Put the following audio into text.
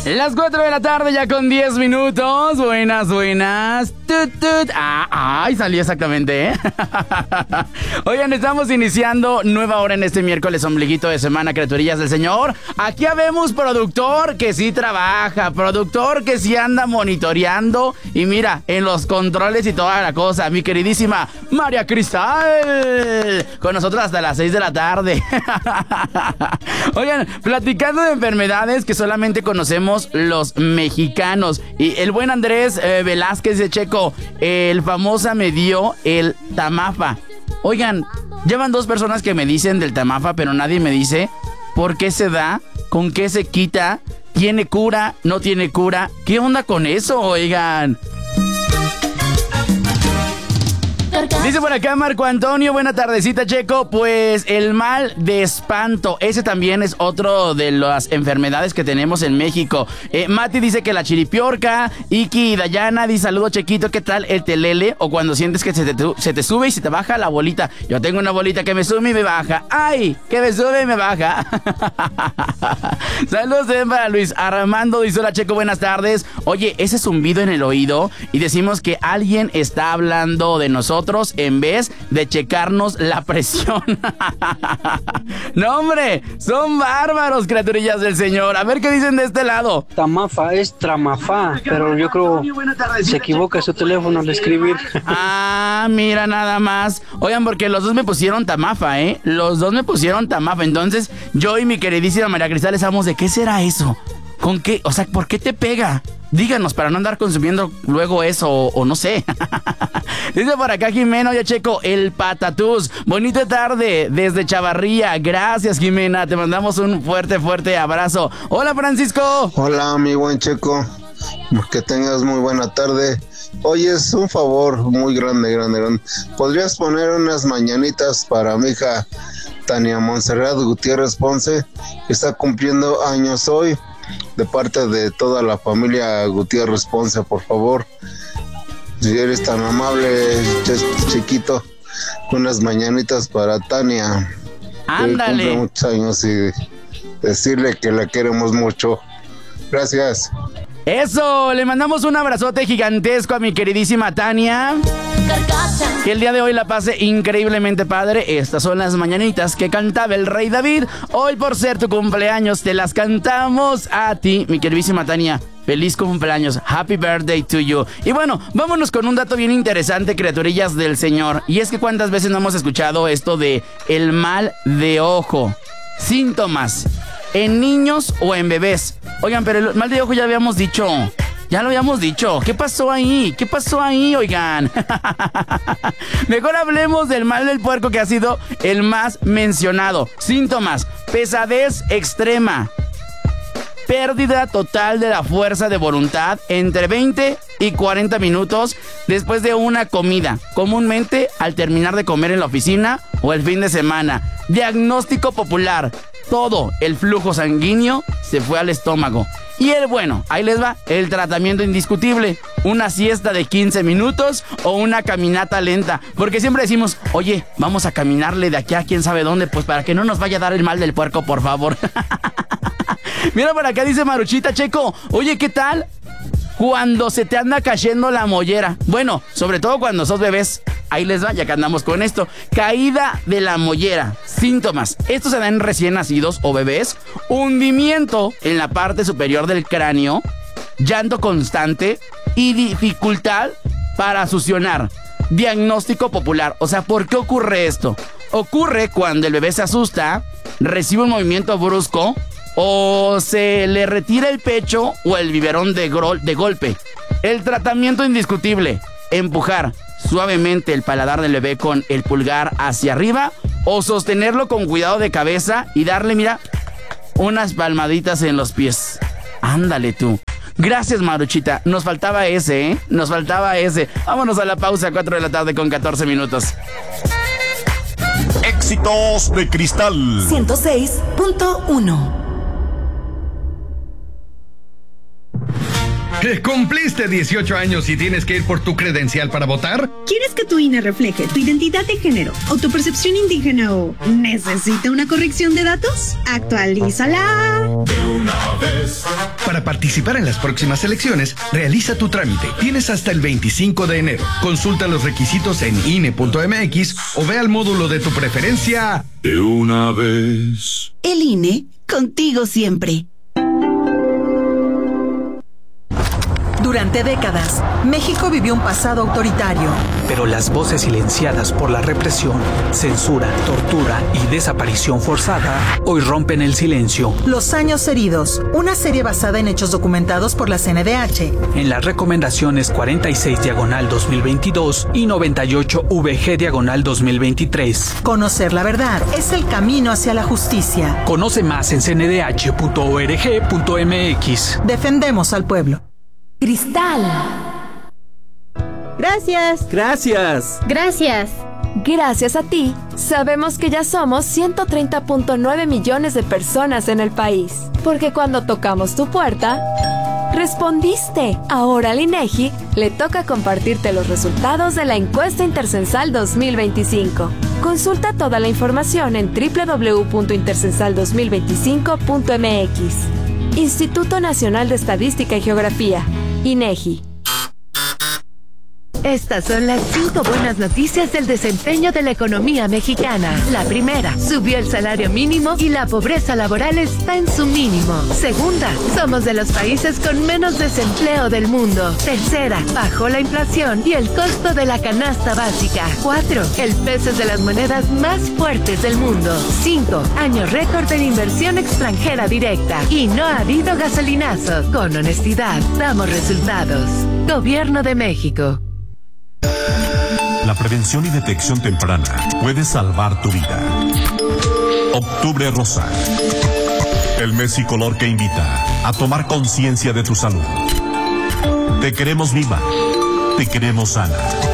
Las 4 de la tarde ya con 10 minutos. Buenas. Tut, tut. Ay, salió exactamente, ¿eh? Oigan, estamos iniciando nueva hora en este miércoles ombliguito de semana, criaturillas del Señor. Aquí habemos productor que sí trabaja, productor que sí anda monitoreando. Y mira, en los controles y toda la cosa, mi queridísima María Cristal, con nosotros hasta las 6 de la tarde. Oigan, platicando de enfermedades que solamente conocemos los mexicanos. Y el buen Andrés Velázquez de Checo, el famosa me dio el Tamafa. Oigan, llevan 2 personas que me dicen del Tamafa, pero nadie me dice por qué se da, con qué se quita, tiene cura, no tiene cura. ¿Qué onda con eso, oigan? Dice por acá Marco Antonio, buena tardecita, Checo. Pues el mal de espanto, ese también es otro de las enfermedades que tenemos en México. Mati dice que la chiripiorca. Iki Dayana dice, saludo, Chequito, ¿qué tal el telele? O cuando sientes que se te sube y se te baja la bolita. Yo tengo una bolita que me sube y me baja. ¡Ay! Que me sube y me baja. Saludos también para Luis Armando, dice, hola, Checo, buenas tardes. Oye, ese zumbido en el oído y decimos que alguien está hablando de nosotros en vez de checarnos la presión. No, hombre, son bárbaros, criaturillas del Señor. A ver qué dicen de este lado. Tamafa es Tramafa, pero yo creo se equivoca su teléfono al escribir. Ah, mira nada más. Oigan, porque los dos me pusieron Tamafa, ¿eh? Los dos me pusieron Tamafa. Entonces, yo y mi queridísima María Cristal estamos de ¿qué será eso? ¿Con qué? O sea, ¿por qué te pega? Díganos para no andar consumiendo luego eso o no sé. Dice por acá Jimena, ya Checo, el patatús. Bonita tarde desde Chavarría. Gracias, Jimena. Te mandamos un fuerte abrazo. Hola, Francisco. Hola, mi buen Checo. Que tengas muy buena tarde. Oye, es un favor muy grande. ¿Podrías poner unas mañanitas para mi hija Tania Montserrat Gutiérrez Ponce, que está cumpliendo años hoy? De parte de toda la familia Gutiérrez Ponce, por favor. Si eres tan amable, Chiquito, unas mañanitas para Tania. Ándale. Cumple muchos años y decirle que la queremos mucho. Gracias. Eso, le mandamos un abrazote gigantesco a mi queridísima Tania. Que el día de hoy la pase increíblemente padre. Estas son las mañanitas que cantaba el rey David. Hoy, por ser tu cumpleaños, te las cantamos a ti, mi queridísima Tania. Feliz cumpleaños, happy birthday to you. Y bueno, vámonos con un dato bien interesante, criaturillas del Señor. Y es que cuántas veces no hemos escuchado esto de el mal de ojo. Síntomas en niños o en bebés. Oigan, pero el mal de ojo ya habíamos dicho. Ya lo habíamos dicho. ¿Qué pasó ahí? Oigan? Mejor hablemos del mal del puerco, que ha sido el más mencionado. Síntomas: pesadez extrema, pérdida total de la fuerza de voluntad entre 20 y 40 minutos después de una comida, comúnmente al terminar de comer en la oficina o el fin de semana. Diagnóstico popular: todo el flujo sanguíneo se fue al estómago. Y ahí les va el tratamiento indiscutible: una siesta de 15 minutos o una caminata lenta. Porque siempre decimos, oye, vamos a caminarle de aquí a quién sabe dónde, pues para que no nos vaya a dar el mal del puerco, por favor. Mira, por acá dice Maruchita, Checo, oye, ¿qué tal cuando se te anda cayendo la mollera? Bueno, sobre todo cuando sos bebés. Ahí les va, ya que andamos con esto. Caída de la mollera. Síntomas: estos se dan en recién nacidos o bebés. Hundimiento en la parte superior del cráneo, llanto constante y dificultad para succionar. Diagnóstico popular. O sea, ¿por qué ocurre esto? Ocurre cuando el bebé se asusta, recibe un movimiento brusco, o se le retira el pecho o el biberón de golpe. El tratamiento indiscutible: empujar suavemente el paladar del bebé con el pulgar hacia arriba o sostenerlo con cuidado de cabeza y darle, mira, unas palmaditas en los pies. Ándale tú. Gracias, Maruchita. Nos faltaba ese, ¿eh? Nos faltaba ese. Vámonos a la pausa, 4 de la tarde con 14 minutos. Éxitos de Cristal 106.1. ¿Cumpliste 18 años y tienes que ir por tu credencial para votar? ¿Quieres que tu INE refleje tu identidad de género, autopercepción indígena o necesita una corrección de datos? ¡Actualízala! De una Para participar en las próximas elecciones, realiza tu trámite. Tienes hasta el 25 de enero. Consulta los requisitos en INE.mx o ve al módulo de tu preferencia De una vez. El INE, contigo siempre. Durante décadas, México vivió un pasado autoritario. Pero las voces silenciadas por la represión, censura, tortura y desaparición forzada hoy rompen el silencio. Los años heridos, una serie basada en hechos documentados por la CNDH. En las recomendaciones 46/2022 y 98VG/2023. Conocer la verdad es el camino hacia la justicia. Conoce más en cndh.org.mx. Defendemos al pueblo. Cristal. Gracias. Gracias. Gracias. Gracias a ti, sabemos que ya somos 130.9 millones de personas en el país. Porque cuando tocamos tu puerta, respondiste. Ahora al INEGI le toca compartirte los resultados de la encuesta intercensal 2025. Consulta toda la información en www.intercensal2025.mx. Instituto Nacional de Estadística y Geografía, INEGI. Estas son las 5 buenas noticias del desempeño de la economía mexicana. La primera, subió el salario mínimo y la pobreza laboral está en su mínimo. Segunda, somos de los países con menos desempleo del mundo. Tercera, bajó la inflación y el costo de la canasta básica. 4, el peso es de las monedas más fuertes del mundo. 5, año récord de inversión extranjera directa. Y no ha habido gasolinazo. Con honestidad, damos resultados. Gobierno de México. La prevención y detección temprana puede salvar tu vida. Octubre Rosa. El mes y color que invita a tomar conciencia de tu salud. Te queremos viva. Te queremos sana.